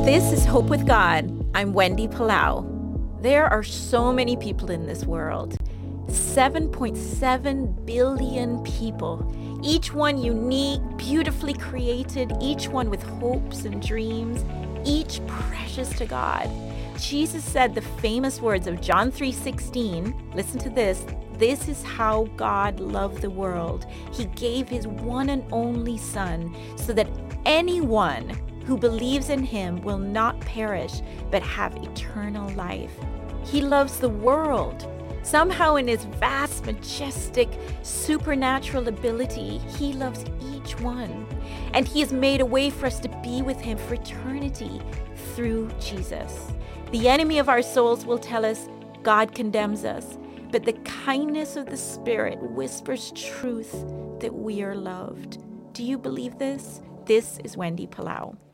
This is Hope with God. I'm Wendy Palau. There are so many people in this world. 7.7 billion people, each one unique, beautifully created, each one with hopes and dreams, each precious to God. Jesus said the famous words of John 3:16. Listen to this. This is how God loved the world. He gave his one and only Son so that anyone who believes in him will not perish but have eternal life. He loves the world. Somehow in his vast, majestic, supernatural ability, he loves each one. And he has made a way for us to be with him for eternity through Jesus. The enemy of our souls will tell us God condemns us, but the kindness of the Spirit whispers truth that we are loved. Do you believe this? This is Wendy Palau.